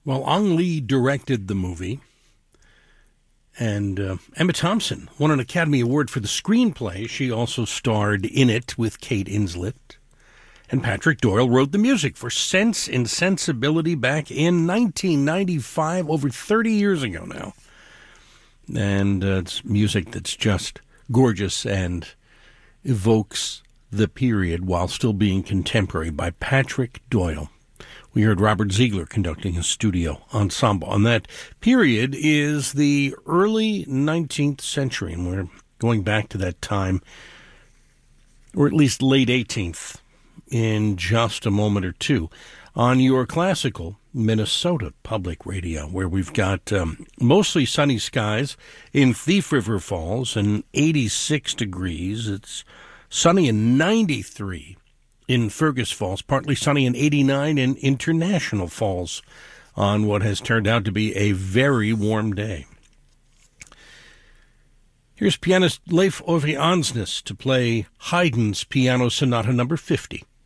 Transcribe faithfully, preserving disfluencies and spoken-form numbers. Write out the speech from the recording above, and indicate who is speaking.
Speaker 1: Well, Ang Lee directed the movie, and uh, Emma Thompson won an Academy Award for the screenplay. She also starred in it with Kate Winslet. And Patrick Doyle wrote the music for Sense and Sensibility back in nineteen ninety-five, over thirty years ago now. And uh, it's music that's just gorgeous and evokes the period while still being contemporary by Patrick Doyle. We heard Robert Ziegler conducting a studio ensemble. And that period is the early nineteenth century, and we're going back to that time, or at least late eighteenth, in just a moment or two, on your classical Minnesota Public Radio, where we've got um, mostly sunny skies in Thief River Falls and eighty-six degrees. It's sunny and ninety-three in Fergus Falls, partly sunny and eighty-nine in International Falls on what has turned out to be a very warm day. Here's pianist Leif Ove Ansnes to play Haydn's Piano Sonata number fifty.